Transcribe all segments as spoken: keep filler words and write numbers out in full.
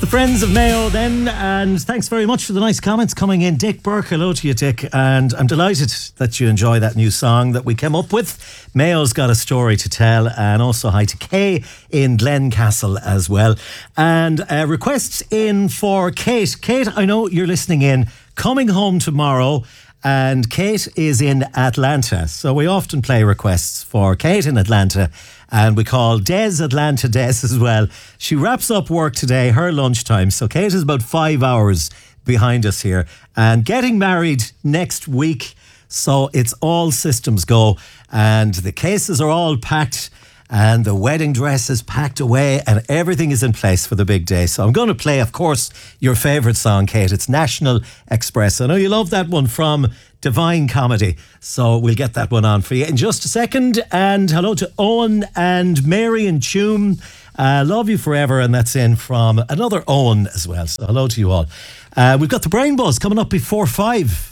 The Friends of Mayo then, and thanks very much for the nice comments coming in. Dick Burke, hello to you, Dick, and I'm delighted that you enjoy that new song that we came up with. Mayo's got a story to tell, and also hi to Kay in Glencastle as well. And uh, requests in for Kate. Kate, I know you're listening in, coming home tomorrow, and Kate is in Atlanta. So we often play requests for Kate in Atlanta, and we call Des Atlanta Des as well. She wraps up work today, her lunchtime. So Kate is about five hours behind us here and getting married next week. So it's all systems go, and the cases are all packed and the wedding dress is packed away and everything is in place for the big day. So I'm going to play, of course, your favourite song, Kate. It's National Express. I know you love that one from Divine Comedy. So we'll get that one on for you in just a second. And hello to Owen and Mary and Tuam. Uh, love you forever. And that's in from another Owen as well. So hello to you all. Uh, we've got the Brain Buzz coming up before five.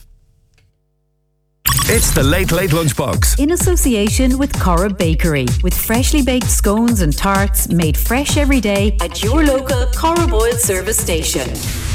It's the Late Late Lunchbox. In association with Corra Bakery, with freshly baked scones and tarts made fresh every day at your local Corra Boyle service station.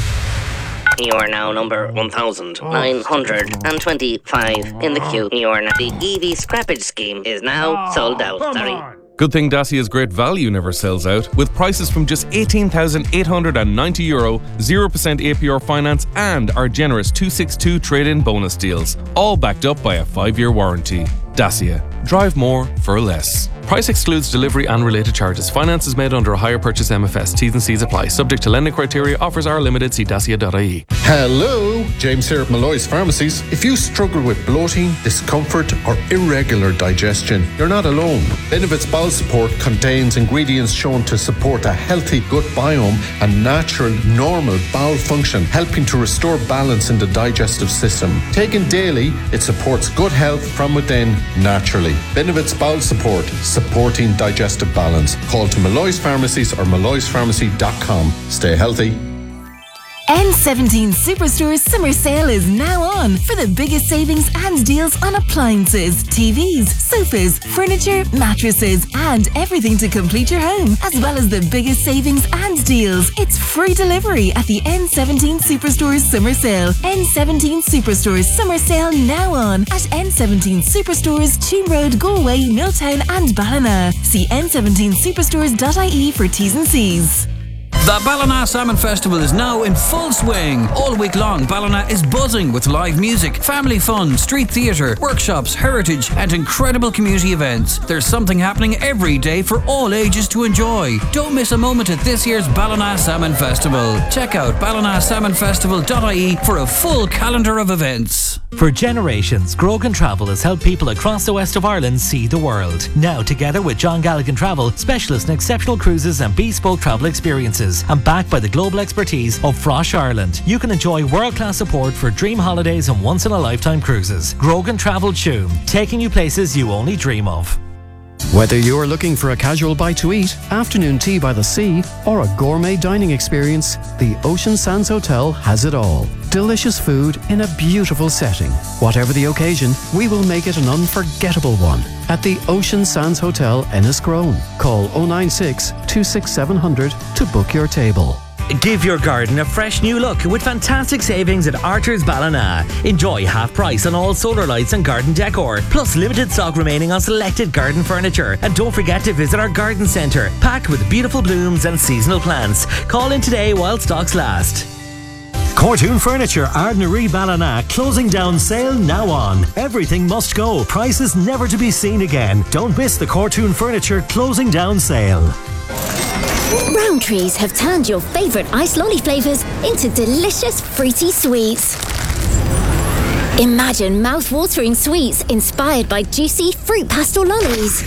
You are now number one thousand nine hundred twenty-five in the queue. You are now, the E V scrappage scheme is now sold out. Sorry. Good thing Dacia's great value never sells out, with prices from just eighteen thousand eight hundred ninety euro, zero percent A P R finance and our generous two sixty-two trade-in bonus deals, all backed up by a five-year warranty. Dacia. Drive more for less. Price excludes delivery and related charges. Finance is made under a hire purchase M F S. T's and C's apply. Subject to lending criteria. Offers are limited. See dacia dot I E. Hello, James here at Malloy's Pharmacies. If you struggle with bloating, discomfort or irregular digestion, you're not alone. Benefits Bowel Support contains ingredients shown to support a healthy gut biome and natural, normal bowel function, helping to restore balance in the digestive system. Taken daily, it supports good health from within naturally. Benefits Bowel Support, supporting digestive balance. Call to Malloy's Pharmacies or malloys pharmacy dot com. Stay healthy. N seventeen Superstore's summer sale is now on for the biggest savings and deals on appliances, T Vs, sofas, furniture, mattresses, and everything to complete your home, as well as the biggest savings and deals. It's free delivery at the N seventeen Superstore's summer sale. N seventeen Superstore's summer sale now on at N seventeen Superstores, Cheam Road, Galway, Milltown, and Ballina. See n seventeen superstores dot I E for T's and C's. The Ballina Salmon Festival is now in full swing. All week long, Ballina is buzzing with live music, family fun, street theatre, workshops, heritage and incredible community events. There's something happening every day for all ages to enjoy. Don't miss a moment at this year's Ballina Salmon Festival. Check out ballina salmon festival dot I E for a full calendar of events. For generations, Grogan Travel has helped people across the west of Ireland see the world. Now, together with John Galligan Travel, specialist in exceptional cruises and bespoke travel experiences, and backed by the global expertise of Frosh Ireland, you can enjoy world-class support for dream holidays and once-in-a-lifetime cruises. Grogan Travel Tuam, taking you places you only dream of. Whether you're looking for a casual bite to eat, afternoon tea by the sea, or a gourmet dining experience, the Ocean Sands Hotel has it all. Delicious food in a beautiful setting. Whatever the occasion, we will make it an unforgettable one. At the Ocean Sands Hotel, Enniscrone. Call oh nine six, two six seven zero zero to book your table. Give your garden a fresh new look with fantastic savings at Archer's Ballina. Enjoy half price on all solar lights and garden decor, plus limited stock remaining on selected garden furniture. And don't forget to visit our garden centre, packed with beautiful blooms and seasonal plants. Call in today while stocks last. Cortoon Furniture, Ardnaree Ballina, closing down sale now on. Everything must go. Prices never to be seen again. Don't miss the Cortoon Furniture closing down sale. Rowntrees have turned your favourite ice lolly flavours into delicious fruity sweets. Imagine mouth-watering sweets inspired by juicy fruit pastel lollies.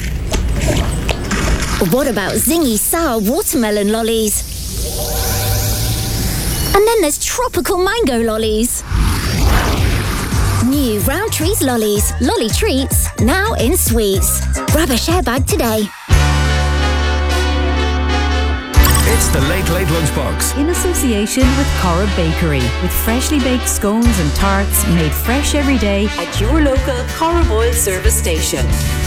What about zingy sour watermelon lollies? And then there's tropical mango lollies. New Rowntrees lollies, lolly treats, now in sweets. Grab a share bag today. It's the Late Late Lunchbox. In association with Corra Bakery, with freshly baked scones and tarts made fresh every day at your local Corra Boyle service station.